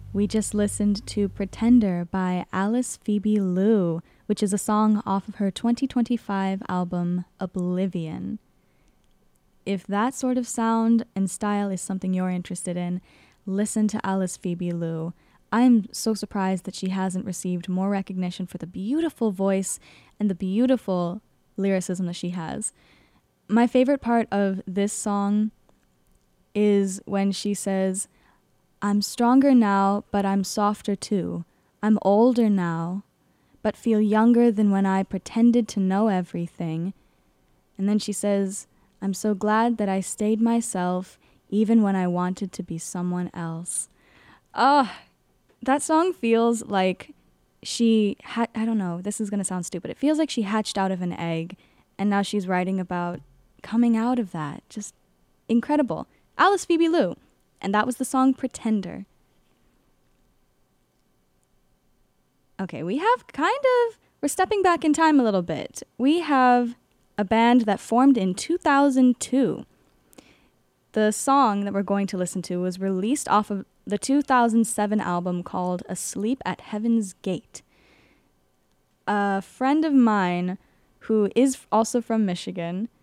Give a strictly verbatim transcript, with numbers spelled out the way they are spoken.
We just listened to Pretender by Alice Phoebe Liu, which is a song off of her twenty twenty-five album Oblivion. If that sort of sound and style is something you're interested in, listen to Alice Phoebe Liu. I'm so surprised that she hasn't received more recognition for the beautiful voice and the beautiful lyricism that she has. My favorite part of this song is when she says, "I'm stronger now, but I'm softer too. I'm older now, but feel younger than when I pretended to know everything." And then she says, "I'm so glad that I stayed myself even when I wanted to be someone else." Ah, that song feels like she had, I don't know, this is going to sound stupid. It feels like she hatched out of an egg and now she's writing about coming out of that. Just incredible. Alice Phoebe Liu. And that was the song Pretender. Okay, we have kind of, we're stepping back in time a little bit. We have a band that formed in two thousand two. The song that we're going to listen to was released off of the two thousand seven album called Asleep at Heaven's Gate. A friend of mine who is also from Michigan